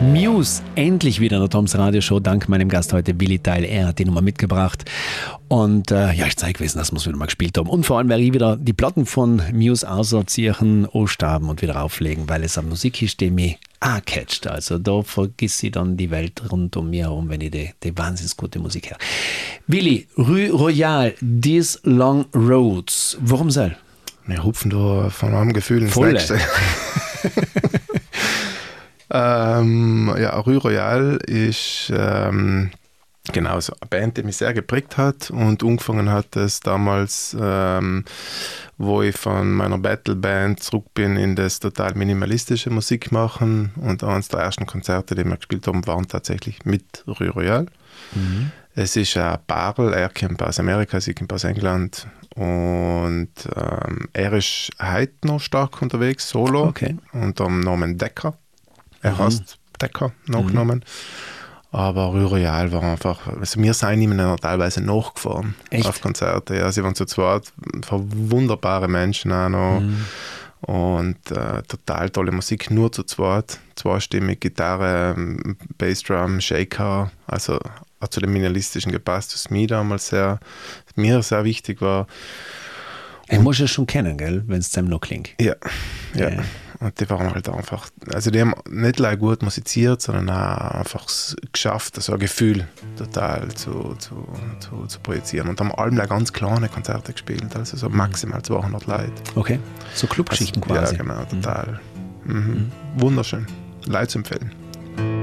Muse, endlich wieder in der Toms Radio Show, dank meinem Gast heute, Willi Teil. Er hat die Nummer mitgebracht. Und ich zeige gewesen, dass wir es wieder mal gespielt haben. Und vor allem werde ich wieder die Platten von Muse aussortieren, anstaben und wieder auflegen, weil es eine Musik ist, die mich auch catcht. Also da vergiss ich dann die Welt rund um mir herum, wenn ich die wahnsinnig gute Musik höre. Willi, Rue Royale, These Long Roads. Warum soll? Wir hupfen da von einem Gefühl ins Volle. Nächste. Rue Royale ist genau so eine Band, die mich sehr geprägt hat, und angefangen hat es damals, wo ich von meiner Battleband zurück bin in das total minimalistische Musik machen, und eines der ersten Konzerte, die wir gespielt haben, waren tatsächlich mit Rue Royale. Mhm. Es ist ein Paarl, er kommt aus Amerika, sie kommt aus England, und er ist heute noch stark unterwegs, solo, Okay. unter dem Namen Decker. Er heißt Decker, nachgenommen. Aber Rue Royale war einfach, also wir sind ihm teilweise nachgefahren. Echt? Auf Konzerte. Ja, sie waren zu zweit, wunderbare Menschen auch noch. Und total tolle Musik, nur zu zweit. Zweistimmig, Gitarre, Bassdrum, Shaker. Also hat zu dem Minimalistischen gepasst, was mir damals mir sehr wichtig war. Ich muss es schon kennen, gell, wenn es zusammen noch klingt. Ja. Und die waren halt einfach, also die haben nicht nur gut musiziert, sondern auch einfach geschafft, so ein Gefühl total zu projizieren. Und haben allem ganz kleine Konzerte gespielt, also so maximal 200 Leute. Okay, so Clubgeschichten quasi. Ja, genau, total. Wunderschön. Leid zu empfehlen.